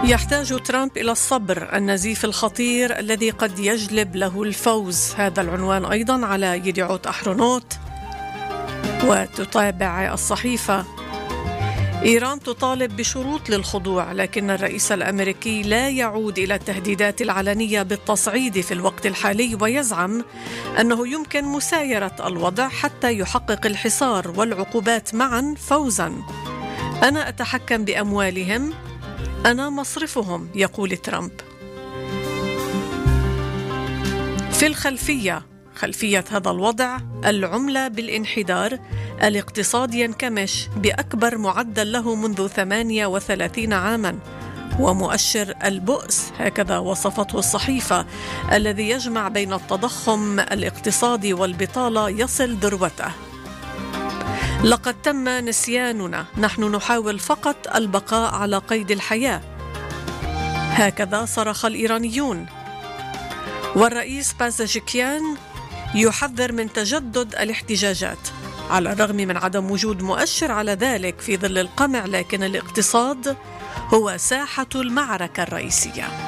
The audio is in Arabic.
يحتاج ترامب إلى الصبر، النزيف الخطير الذي قد يجلب له الفوز. هذا العنوان أيضا على يديعوت أحرونوت. وتتابع الصحيفة: إيران تطالب بشروط للخضوع، لكن الرئيس الأمريكي لا يعود إلى التهديدات العلنية بالتصعيد في الوقت الحالي، ويزعم أنه يمكن مسايرة الوضع حتى يحقق الحصار والعقوبات معا فوزا. أنا أتحكم بأموالهم، أنا مصرفهم، يقول ترامب. في خلفية هذا الوضع، العملة بالانحدار، الاقتصاد ينكمش بأكبر معدل له منذ 38 عاما، ومؤشر البؤس، هكذا وصفته الصحيفة، الذي يجمع بين التضخم الاقتصادي والبطالة يصل ذروته. لقد تم نسياننا، نحن نحاول فقط البقاء على قيد الحياة، هكذا صرخ الإيرانيون. والرئيس بازاشكيان يحذر من تجدد الاحتجاجات على الرغم من عدم وجود مؤشر على ذلك في ظل القمع، لكن الاقتصاد هو ساحة المعركة الرئيسية.